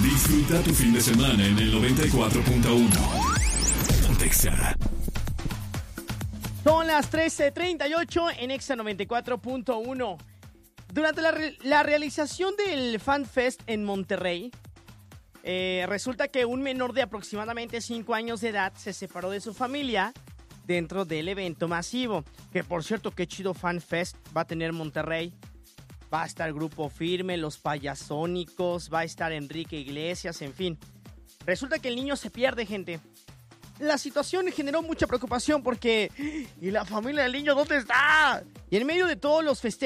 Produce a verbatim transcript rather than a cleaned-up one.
Disfruta tu fin de semana en el noventa y cuatro punto uno. Pontexa. Son las trece treinta y ocho en Exa noventa y cuatro punto uno. Durante la, re- la realización del Fan Fest en Monterrey, eh, resulta que un menor de aproximadamente cinco años de edad se separó de su familia dentro del evento masivo. Que por cierto, qué chido Fan Fest va a tener Monterrey. Va a estar Grupo Firme, Los Payasónicos, va a estar Enrique Iglesias, en fin. Resulta que el niño se pierde, gente. La situación generó mucha preocupación porque... ¿Y la familia del niño dónde está? Y en medio de todos los festejos